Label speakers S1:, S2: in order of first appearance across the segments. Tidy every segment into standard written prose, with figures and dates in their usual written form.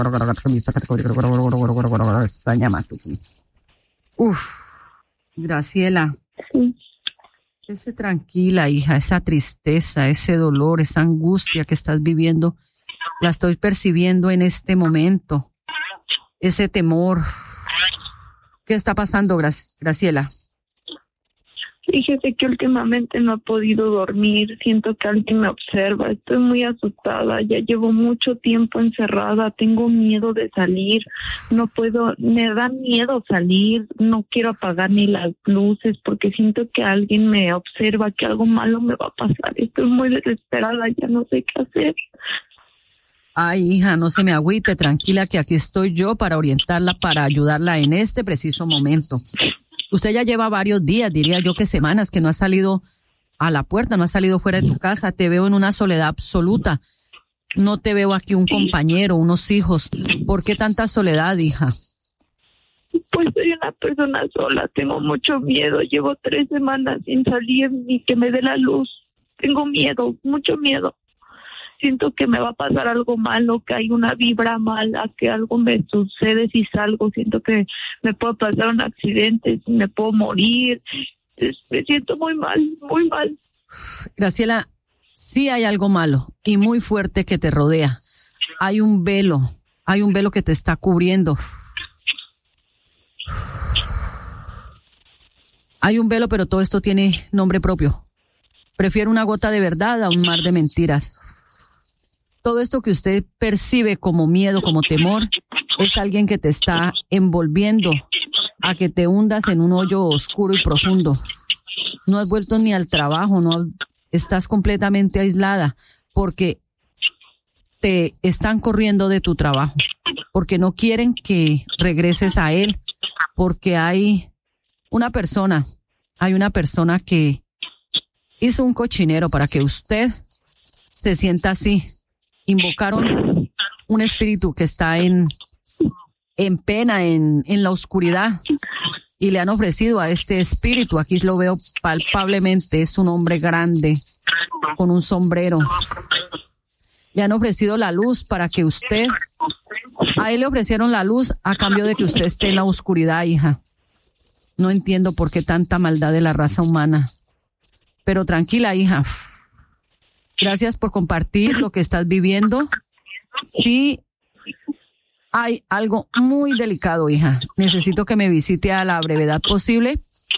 S1: Graciela.
S2: Sí.
S1: Esté tranquila, hija, esa tristeza, ese dolor, esa angustia que estás viviendo, la estoy percibiendo en este momento. Ese temor. ¿Qué está pasando, Graciela?
S2: Fíjese que últimamente no he podido dormir, siento que alguien me observa, estoy muy asustada, ya llevo mucho tiempo encerrada, tengo miedo de salir, no puedo, me da miedo salir, no quiero apagar ni las luces porque siento que alguien me observa, que algo malo me va a pasar, estoy muy desesperada, ya no sé qué hacer.
S1: Ay, hija, no se me agüite, tranquila que aquí estoy yo para orientarla, para ayudarla en este preciso momento. Usted ya lleva varios días, diría yo que semanas, que no ha salido a la puerta, no ha salido fuera de tu casa. Te veo en una soledad absoluta. No te veo aquí un compañero, unos hijos. ¿Por qué tanta soledad, hija?
S2: Pues soy una persona sola, tengo mucho miedo. Llevo 3 semanas sin salir ni que me dé la luz. Tengo miedo, mucho miedo. Siento que me va a pasar algo malo, que hay una vibra mala, que algo me sucede si salgo. Siento que me puede pasar un accidente, me puedo morir. Me siento muy mal, muy mal.
S1: Graciela, sí hay algo malo y muy fuerte que te rodea. Hay un velo que te está cubriendo. Hay un velo, pero todo esto tiene nombre propio. Prefiero una gota de verdad a un mar de mentiras. Todo esto que usted percibe como miedo, como temor, es alguien que te está envolviendo a que te hundas en un hoyo oscuro y profundo. No has vuelto ni al trabajo, no estás completamente aislada porque te están corriendo de tu trabajo, porque no quieren que regreses a él, porque hay una persona que hizo un cochinero para que usted se sienta así. Invocaron un espíritu que está en pena, en la oscuridad, y le han ofrecido a este espíritu, aquí lo veo palpablemente, es un hombre grande con un sombrero. Le han ofrecido la luz para que usted, a él le ofrecieron la luz a cambio de que usted esté en la oscuridad, hija. No entiendo por qué tanta maldad de la raza humana, pero tranquila, hija. Gracias por compartir lo que estás viviendo. Sí, hay algo muy delicado, hija. Necesito que me visite a la brevedad posible.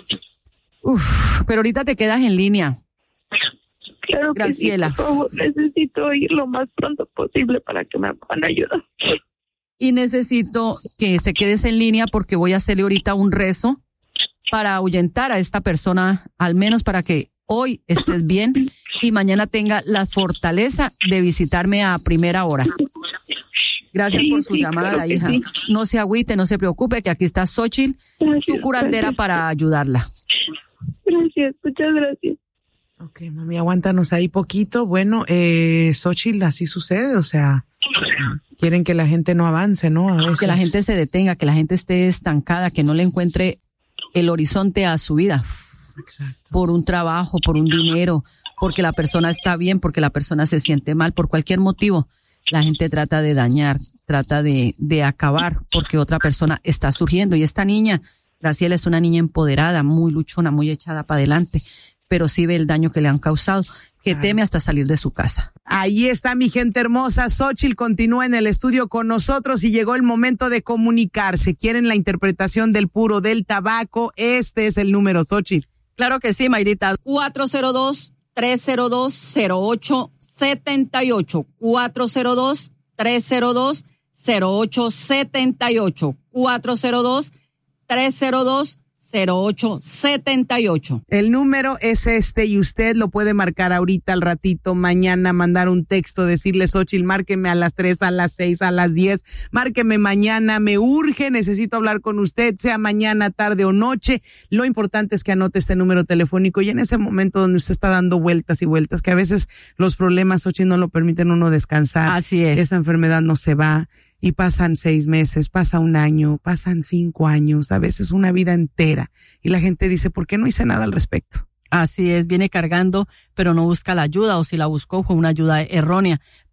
S1: Pero ahorita te quedas en línea.
S2: Claro que
S1: Graciela.
S2: Sí, por favor, necesito ir lo más pronto posible para que me puedan ayudar.
S1: Y necesito que se quedes en línea porque voy a hacerle ahorita un rezo para ahuyentar a esta persona, al menos para que hoy estés bien y mañana tenga la fortaleza de visitarme a primera hora. Gracias por su llamada, claro, hija. Sí. No se agüite, no se preocupe, que aquí está Xochitl, su curandera, para ayudarla.
S2: Gracias, muchas gracias.
S3: Ok, mami, aguántanos ahí poquito. Bueno, Xochitl, así sucede, o sea, quieren que la gente no avance, ¿no? A veces.
S1: Que la gente se detenga, que la gente esté estancada, que no le encuentre el horizonte a su vida. Exacto. Por un trabajo, por un dinero, porque la persona está bien, porque la persona se siente mal, por cualquier motivo. La gente trata de dañar, trata de acabar porque otra persona está surgiendo. Y esta niña, Graciela, es una niña empoderada, muy luchona, muy echada para adelante, pero sí ve el daño que le han causado, que teme hasta salir de su casa.
S3: Ahí está mi gente hermosa. Xochitl continúa en el estudio con nosotros y llegó el momento de comunicarse. ¿Quieren la interpretación del puro del tabaco? Este es el número, Xochitl.
S1: Claro que sí, Mayrita. 402-302-0878. 402-302-0878. 402-302-0878.
S3: El número es este y usted lo puede marcar ahorita, al ratito, mañana, mandar un texto, decirle: Xochitl, márqueme a las 3, a las 6, a las 10, márqueme mañana, me urge, necesito hablar con usted, sea mañana, tarde o noche. Lo importante es que anote este número telefónico y en ese momento donde usted está dando vueltas y vueltas, que a veces los problemas, Xochitl, no lo permiten uno descansar.
S1: Así es.
S3: Esa enfermedad no se va. Y pasan 6 meses, pasa 1 año, pasan 5 años, a veces una vida entera. Y la gente dice: ¿por qué no hice nada al respecto?
S1: Así es, viene cargando, pero no busca la ayuda, o si la buscó fue una ayuda errónea.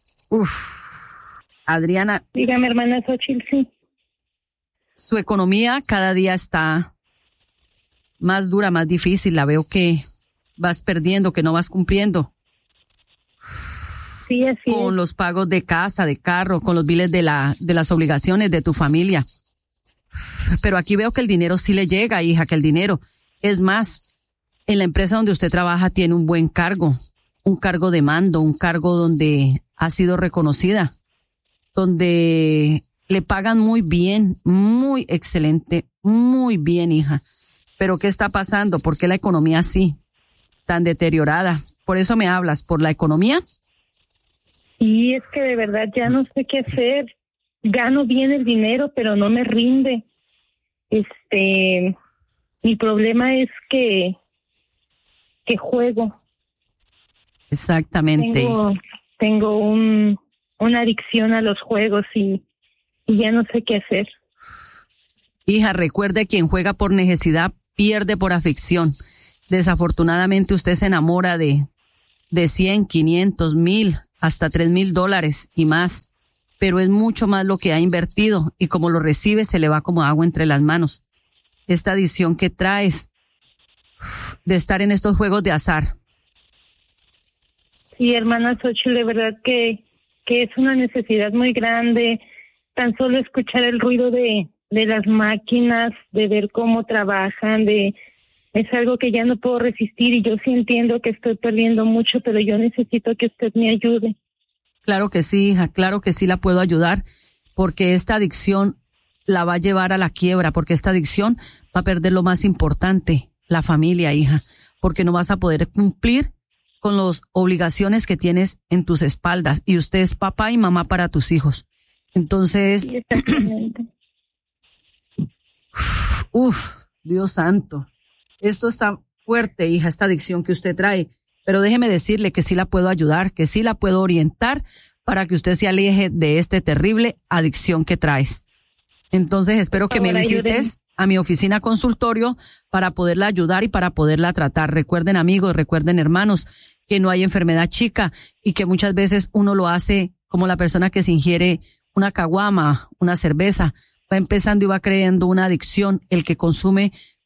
S1: Adriana.
S2: Dígame, hermana Xochitl, sí.
S1: Su economía cada día está más dura, más difícil. La veo que vas perdiendo, que no vas cumpliendo.
S2: Sí, así
S1: con
S2: es.
S1: Los pagos de casa, de carro, con los biles de las obligaciones de tu familia. Pero aquí veo que el dinero sí le llega, hija, que el dinero. Es más, en la empresa donde usted trabaja tiene un buen cargo, un cargo de mando, un cargo donde ha sido reconocida, donde le pagan muy bien, muy excelente, muy bien, hija. Pero ¿qué está pasando? ¿Por qué la economía así, tan deteriorada? ¿Por eso me hablas? ¿Por la economía?
S2: Y es que de verdad ya no sé qué hacer. Gano bien el dinero, pero no me rinde. Mi problema es que juego.
S1: Exactamente.
S2: Tengo una adicción a los juegos y ya no sé qué hacer.
S1: Hija, recuerde, quien juega por necesidad pierde por aflicción. Desafortunadamente usted se enamora de 100, 500, 1,000, hasta $3,000 y más. Pero es mucho más lo que ha invertido y como lo recibe se le va como agua entre las manos. Esta adicción que traes de estar en estos juegos de azar.
S2: Sí, hermana Xochitl, de verdad que es una necesidad muy grande. Tan solo escuchar el ruido de las máquinas, de ver cómo trabajan, es algo que ya no puedo resistir y yo sí entiendo que estoy perdiendo mucho, pero yo necesito que usted me ayude.
S1: Claro que sí, hija, claro que sí la puedo ayudar, porque esta adicción la va a llevar a la quiebra, porque esta adicción va a perder lo más importante, la familia, hija, porque no vas a poder cumplir con las obligaciones que tienes en tus espaldas y usted es papá y mamá para tus hijos. Entonces,
S2: Sí, exactamente.
S1: Dios santo, esto está fuerte, hija, esta adicción que usted trae, pero déjeme decirle que sí la puedo ayudar, que sí la puedo orientar para que usted se aleje de esta terrible adicción que traes. Entonces, espero que me visites a mi oficina consultorio para poderla ayudar y para poderla tratar. Recuerden, amigos, recuerden, hermanos, que no hay enfermedad chica y que muchas veces uno lo hace como la persona que se ingiere una caguama, una cerveza, va empezando y va creando una adicción, el que consume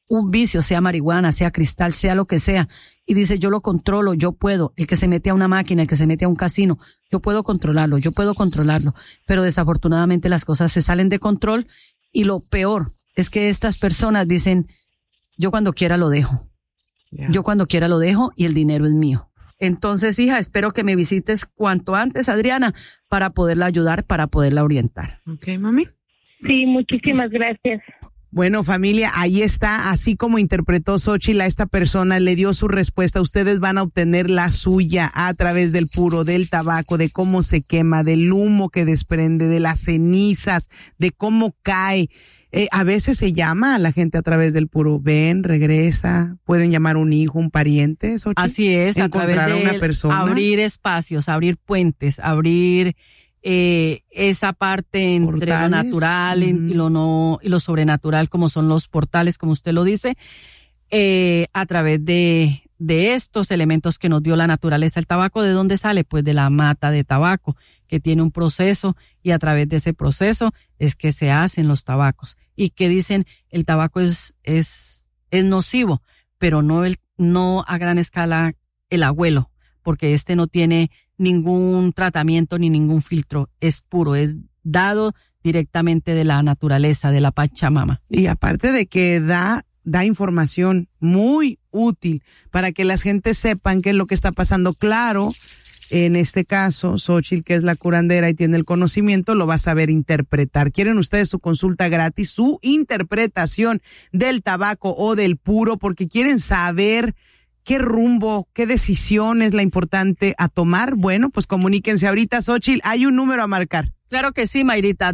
S1: un vicio, sea marihuana, sea cristal, sea lo que sea, y dice, yo lo controlo, yo puedo, el que se mete a una máquina, el que se mete a un casino, yo puedo controlarlo, pero desafortunadamente las cosas se salen de control, y lo peor es que estas personas dicen, yo cuando quiera lo dejo, yo cuando quiera lo dejo y el dinero es mío. Entonces, hija, espero que me visites cuanto antes, Adriana, para poderla ayudar, para poderla orientar.
S3: Ok, mami.
S2: Sí, muchísimas gracias.
S3: Bueno, familia, ahí está, así como interpretó Xóchitl a esta persona, le dio su respuesta. Ustedes van a obtener la suya a través del puro, del tabaco, de cómo se quema, del humo que desprende, de las cenizas, de cómo cae. A veces se llama a la gente a través del puro. Ven, regresa, pueden llamar un hijo, un pariente, Xóchitl.
S1: Así es,
S3: encontrar
S1: a través de
S3: una persona.
S1: Abrir espacios, abrir puentes, abrir esa parte entre
S3: portales,
S1: lo natural y lo sobrenatural, como son los portales, como usted lo dice, a través de estos elementos que nos dio la naturaleza. ¿El tabaco de dónde sale? Pues de la mata de tabaco, que tiene un proceso, y a través de ese proceso es que se hacen los tabacos. Y que dicen, el tabaco es nocivo, pero no a gran escala el abuelo, porque no tiene ningún tratamiento ni ningún filtro, es puro, es dado directamente de la naturaleza, de la Pachamama.
S3: Y aparte de que da información muy útil para que las gentes sepan qué es lo que está pasando. Claro, en este caso, Xóchitl, que es la curandera y tiene el conocimiento, lo va a saber interpretar. ¿Quieren ustedes su consulta gratis, su interpretación del tabaco o del puro? Porque quieren saber qué rumbo, qué decisión es la importante a tomar. Bueno, pues comuníquense ahorita, Xóchitl. Hay un número a marcar.
S1: Claro que sí, Mayrita.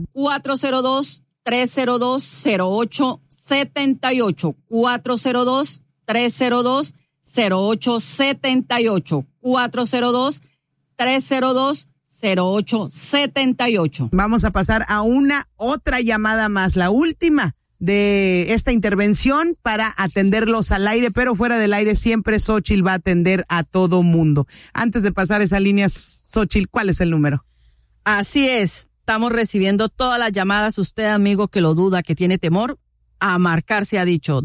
S1: 402-302-0878. 402-302-0878. 402-302-0878.
S3: Vamos a pasar a una otra llamada más, la última de esta intervención para atenderlos al aire, pero fuera del aire siempre Xóchitl va a atender a todo mundo. Antes de pasar esa línea, Xóchitl, ¿cuál es el número?
S1: Así es, estamos recibiendo todas las llamadas. Usted, amigo, que lo duda, que tiene temor, a marcar se ha dicho.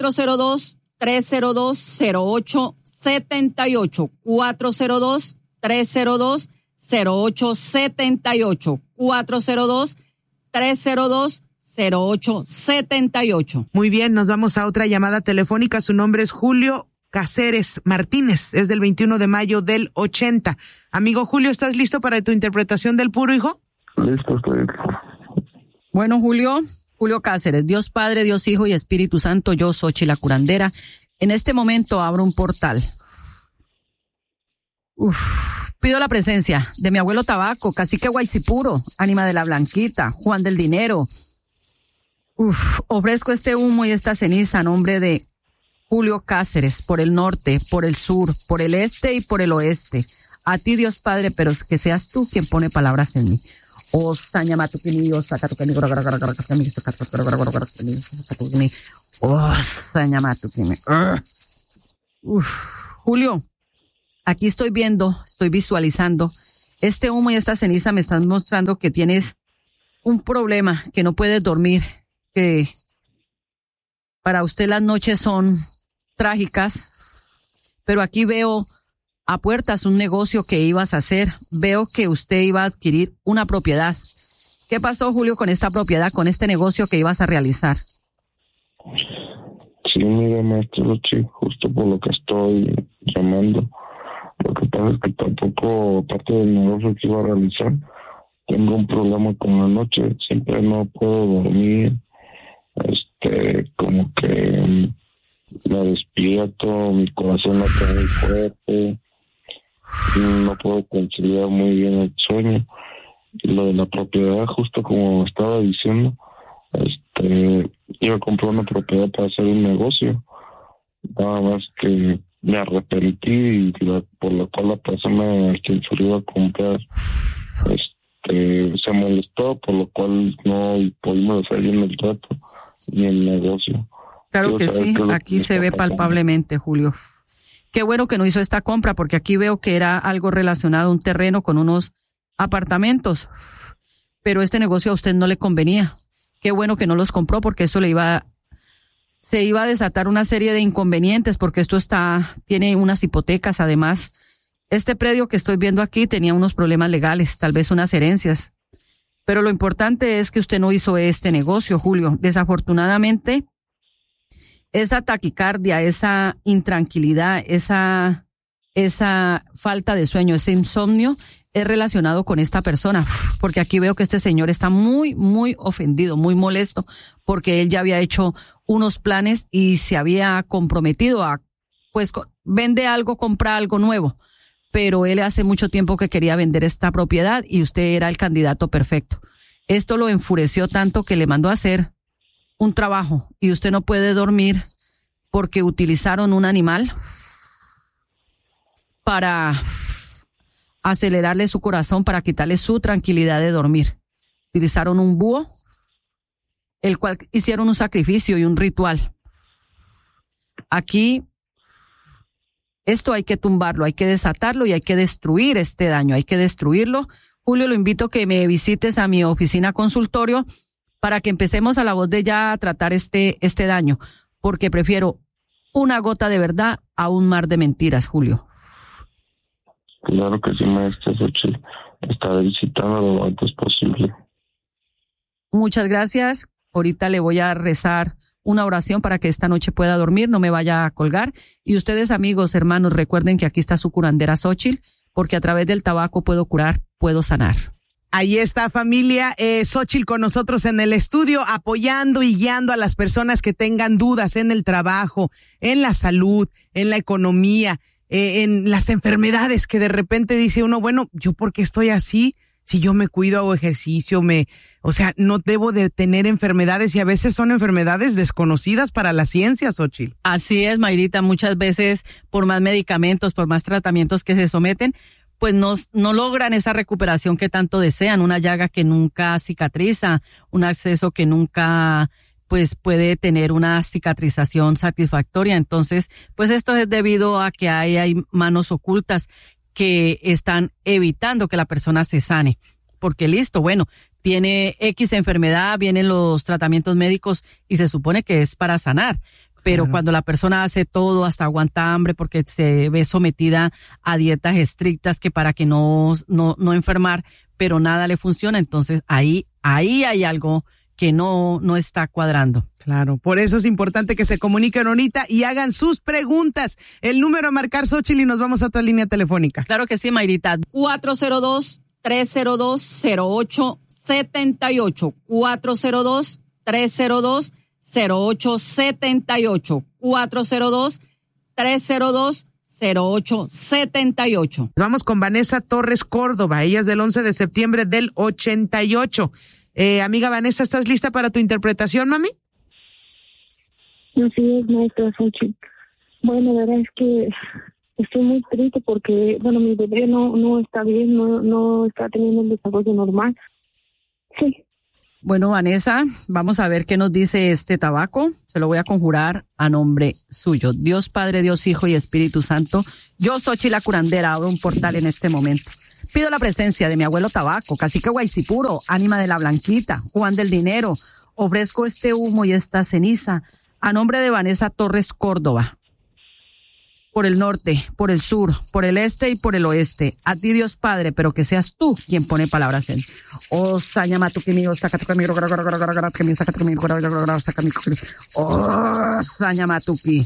S1: 402-302-0878. 402-302-0878. 402-302-0878.
S3: Muy bien, nos vamos a otra llamada telefónica. Su nombre es Julio Cáceres Martínez, es del 21 de mayo del 80. Amigo Julio, ¿estás listo para tu interpretación del puro, hijo?
S4: Listo, estoy.
S1: Bueno, Julio Cáceres, Dios Padre, Dios Hijo y Espíritu Santo, yo, Xóchitl, la curandera, en este momento abro un portal. Pido la presencia de mi abuelo Tabaco, Cacique Guaycipuro, Ánima de la Blanquita, Juan del Dinero. Ofrezco este humo y esta ceniza a nombre de Julio Cáceres, por el norte, por el sur, por el este y por el oeste. A ti, Dios Padre, pero que seas tú quien pone palabras en mí. Julio, aquí estoy viendo, estoy visualizando. Este humo y esta ceniza me están mostrando que tienes un problema, que no puedes dormir, que para usted las noches son trágicas, pero aquí veo a puertas un negocio que ibas a hacer. Veo que usted iba a adquirir una propiedad. ¿Qué pasó, Julio, con esta propiedad, con este negocio que ibas a realizar?
S4: Sí, mira, maestro, sí, justo por lo que estoy llamando. Lo que pasa es que tampoco, aparte del negocio que iba a realizar, tengo un problema con la noche. Siempre no puedo dormir. Como que me despierto, mi corazón no está muy fuerte, no puedo conciliar muy bien el sueño. Y lo de la propiedad, justo como estaba diciendo, iba a comprar una propiedad para hacer un negocio, nada más que me arrepentí y por la cual la persona a quien se lo iba a comprar se molestó, por lo cual no pudimos hacer bien el trato ni el negocio.
S1: Claro que sí, aquí se ve palpablemente, Julio. Qué bueno que no hizo esta compra, porque aquí veo que era algo relacionado a un terreno con unos apartamentos, pero este negocio a usted no le convenía. Qué bueno que no los compró, porque eso se iba a desatar una serie de inconvenientes porque esto tiene unas hipotecas. Además, este predio que estoy viendo aquí tenía unos problemas legales, tal vez unas herencias. Pero lo importante es que usted no hizo este negocio, Julio. Desafortunadamente, esa taquicardia, esa intranquilidad, esa falta de sueño, ese insomnio es relacionado con esta persona, porque aquí veo que este señor está muy, muy ofendido, muy molesto, porque él ya había hecho unos planes y se había comprometido a, pues, vende algo, compra algo nuevo. Pero él hace mucho tiempo que quería vender esta propiedad y usted era el candidato perfecto. Esto lo enfureció tanto que le mandó a hacer un trabajo y usted no puede dormir porque utilizaron un animal para acelerarle su corazón, para quitarle su tranquilidad de dormir. Utilizaron un búho, el cual hicieron un sacrificio y un ritual. Aquí esto hay que tumbarlo, hay que desatarlo y hay que destruir este daño, hay que destruirlo. Julio, lo invito a que me visites a mi oficina consultorio para que empecemos a la voz de ya a tratar este daño, porque prefiero una gota de verdad a un mar de mentiras, Julio.
S4: Claro que sí, maestra Xochitl. Estaré visitando lo antes posible.
S1: Muchas gracias. Ahorita le voy a rezar una oración para que esta noche pueda dormir, no me vaya a colgar. Y ustedes, amigos, hermanos, recuerden que aquí está su curandera Xochitl, porque a través del tabaco puedo curar, puedo sanar.
S3: Ahí está, familia. Xochitl con nosotros en el estudio, apoyando y guiando a las personas que tengan dudas en el trabajo, en la salud, en la economía, en las enfermedades que de repente dice uno, bueno, ¿yo por qué estoy así? Si yo me cuido, hago ejercicio, no debo de tener enfermedades y a veces son enfermedades desconocidas para la ciencia, Xochitl.
S1: Así es, Mayrita, muchas veces por más medicamentos, por más tratamientos que se someten, pues no logran esa recuperación que tanto desean, una llaga que nunca cicatriza, un acceso que nunca pues puede tener una cicatrización satisfactoria. Entonces, pues esto es debido a que hay manos ocultas que están evitando que la persona se sane. Porque listo, bueno, tiene X enfermedad, vienen los tratamientos médicos y se supone que es para sanar. Pero claro, cuando la persona hace todo, hasta aguanta hambre porque se ve sometida a dietas estrictas que para que no enfermar, pero nada le funciona, entonces ahí hay algo que no está cuadrando.
S3: Claro, por eso es importante que se comuniquen ahorita y hagan sus preguntas. El número a marcar, Xochitl, y nos vamos a otra línea telefónica.
S1: Claro que sí, Mayrita. 402-302-0878. 402-302-0878. 402-302-0878.
S3: Vamos con Vanessa Torres Córdoba. Ella es del 11 de septiembre del 88. Amiga Vanessa, ¿estás lista para tu interpretación, mami?
S2: Así es, maestra Xochitl. Bueno, la verdad es que estoy muy triste porque, bueno, mi bebé no está bien, no está teniendo un desarrollo normal. Sí.
S1: Bueno, Vanessa, vamos a ver qué nos dice este tabaco. Se lo voy a conjurar a nombre suyo. Dios Padre, Dios Hijo y Espíritu Santo. Yo, Xochitl la curandera, abro un portal en este momento. Pido la presencia de mi abuelo Tabaco, cacique Guaycipuro, ánima de la Blanquita, Juan del Dinero. Ofrezco este humo y esta ceniza a nombre de Vanessa Torres Córdoba. Por el norte, por el sur, por el este y por el oeste. A ti, Dios Padre, pero que seas tú quien pone palabras en. Oh, Sañamatuki mío, Sacatuki, oh, Sañamatuki.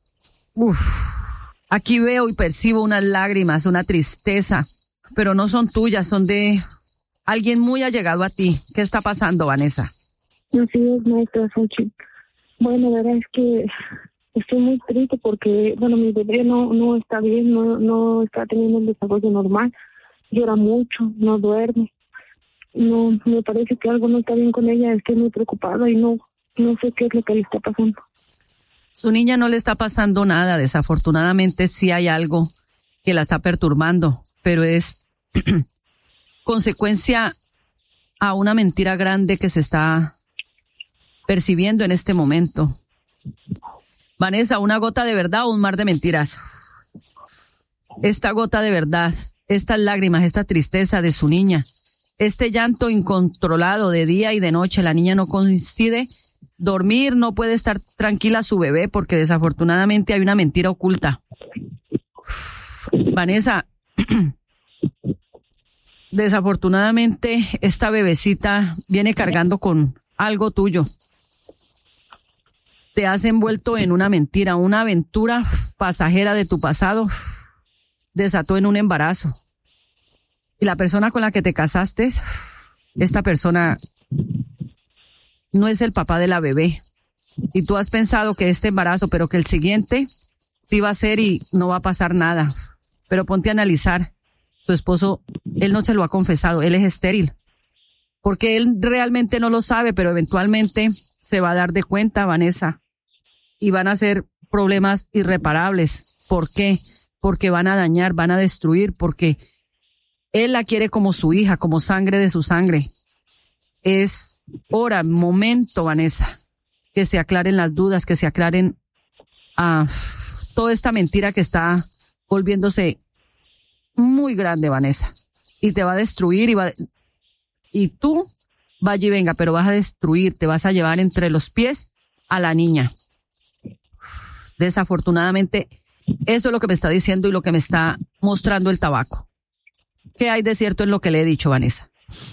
S1: Aquí veo y percibo unas lágrimas, una tristeza, pero no son tuyas, son de alguien muy allegado a ti. ¿Qué está pasando, Vanessa?
S2: Así es, maestra Xochitl. Bueno, la verdad es que estoy muy triste porque, bueno, mi bebé no está bien, no está teniendo un desarrollo normal. Llora mucho, no duerme. No, me parece que algo no está bien con ella. Estoy muy preocupada y no sé qué es lo que le está pasando.
S1: Su niña no le está pasando nada. Desafortunadamente sí hay algo que la está perturbando, pero es consecuencia a una mentira grande que se está percibiendo en este momento. Vanessa, ¿una gota de verdad o un mar de mentiras? Esta gota de verdad, estas lágrimas, esta tristeza de su niña, este llanto incontrolado de día y de noche, la niña no coincide dormir, no puede estar tranquila su bebé porque desafortunadamente hay una mentira oculta. Vanessa, desafortunadamente esta bebecita viene cargando con algo tuyo. Te has envuelto en una mentira, una aventura pasajera de tu pasado desató en un embarazo. Y la persona con la que te casaste, esta persona no es el papá de la bebé. Y tú has pensado que este embarazo, pero que el siguiente sí va a ser y no va a pasar nada. Pero ponte a analizar. Tu esposo, él no se lo ha confesado, él es estéril. Porque él realmente no lo sabe, pero eventualmente se va a dar de cuenta, Vanessa. Y van a ser problemas irreparables. ¿Por qué? Porque van a dañar, van a destruir, porque él la quiere como su hija, como sangre de su sangre. Es hora, momento, Vanessa, que se aclaren las dudas, que se aclaren toda esta mentira que está volviéndose muy grande, Vanessa. Y te va a destruir y tú vaya y venga, pero vas a destruir, te vas a llevar entre los pies a la niña. Desafortunadamente, eso es lo que me está diciendo y lo que me está mostrando el tabaco. ¿Qué hay de cierto en lo que le he dicho, Vanessa?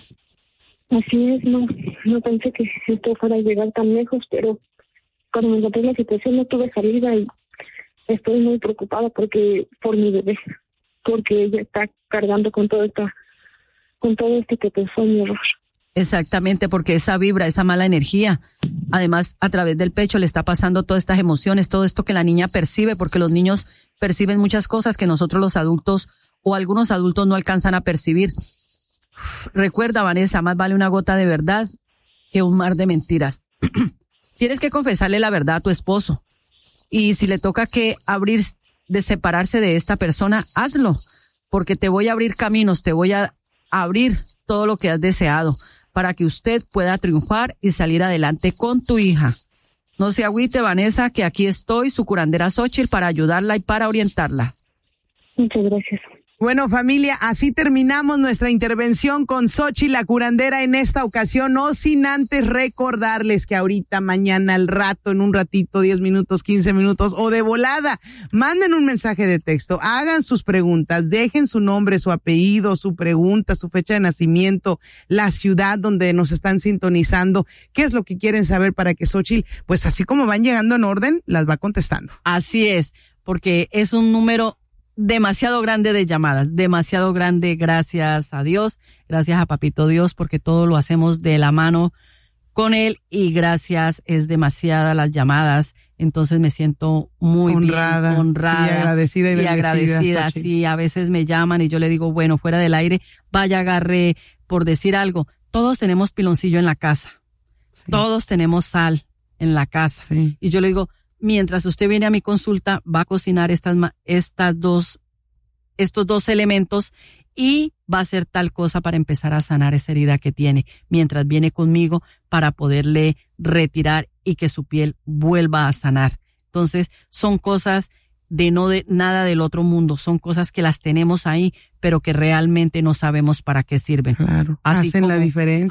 S2: Así es, no pensé que esto fuera a llegar tan lejos, pero cuando me encontré en la situación no tuve salida y estoy muy preocupada por mi bebé, porque ella está cargando con todo esto que fue mi error.
S1: Exactamente, porque esa vibra, esa mala energía, además a través del pecho le está pasando todas estas emociones, todo esto que la niña percibe, porque los niños perciben muchas cosas que nosotros los adultos o algunos adultos no alcanzan a percibir. Recuerda, Vanessa, más vale una gota de verdad que un mar de mentiras. Tienes que confesarle la verdad a tu esposo. Y si le toca que separarse de esta persona, hazlo, porque te voy a abrir caminos, te voy a abrir todo lo que has deseado para que usted pueda triunfar y salir adelante con tu hija. No se agüite, Vanessa, que aquí estoy, su curandera Xóchitl, para ayudarla y para orientarla.
S2: Muchas gracias.
S3: Bueno, familia, así terminamos nuestra intervención con Xóchitl, la curandera, en esta ocasión, no sin antes recordarles que ahorita, mañana, al rato, en un ratito, 10 minutos, 15 minutos o de volada, manden un mensaje de texto, hagan sus preguntas, dejen su nombre, su apellido, su pregunta, su fecha de nacimiento, la ciudad donde nos están sintonizando, qué es lo que quieren saber para que Xóchitl, pues así como van llegando en orden, las va contestando.
S1: Así es, porque es un número demasiado grande de llamadas, demasiado grande, gracias a Dios, gracias a Papito Dios, porque todo lo hacemos de la mano con él y gracias, es demasiada las llamadas, entonces me siento muy honrada
S3: sí, agradecida y bendecida.
S1: Sí, a veces me llaman y yo le digo, bueno, fuera del aire, vaya, agarre, por decir algo, todos tenemos piloncillo en la casa, sí. Todos tenemos sal en la casa, sí. Y yo le digo, mientras usted viene a mi consulta, va a cocinar estos dos elementos y va a hacer tal cosa para empezar a sanar esa herida que tiene, mientras viene conmigo para poderle retirar y que su piel vuelva a sanar. Entonces, son cosas de nada del otro mundo, son cosas que las tenemos ahí, pero que realmente no sabemos para qué sirven.
S3: Claro, hacen la diferencia.